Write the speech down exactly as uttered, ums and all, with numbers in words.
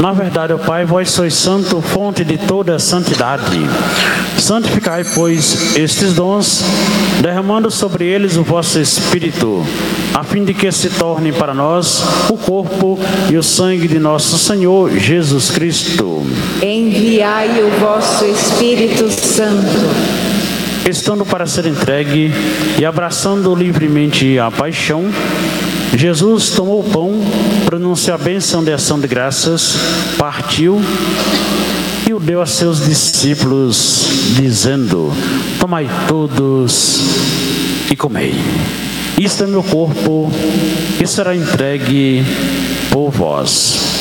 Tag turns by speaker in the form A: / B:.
A: Na verdade, ó Pai, vós sois santo, fonte de toda a santidade. Santificai, pois, estes dons, derramando sobre eles o vosso Espírito, a fim de que se tornem para nós o corpo e o sangue de nosso Senhor Jesus Cristo.
B: Enviai o vosso Espírito Santo.
A: Estando para ser entregue e abraçando livremente a paixão, Jesus tomou o pão, pronunciou a bênção de ação de graças, partiu e o deu a seus discípulos, dizendo: tomai todos e comei. Isto é meu corpo, que será entregue por vós.